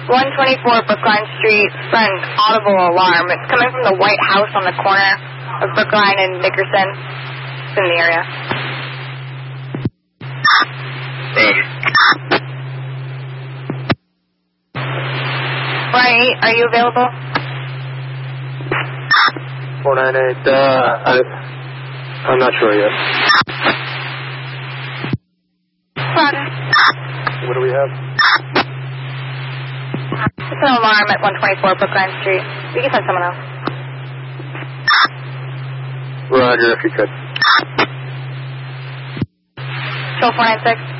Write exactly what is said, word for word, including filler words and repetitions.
one twenty-four Brookline Street, front audible alarm. It's coming from the White House on the corner of Brookline and Nickerson. It's in the area. Roger. Right, are you available? four nine eight, uh, I, I'm not sure yet. Roger. What do we have? It's an alarm at one twenty-four Brookline Street. You can send someone else. Roger, if you could. Control four nine six.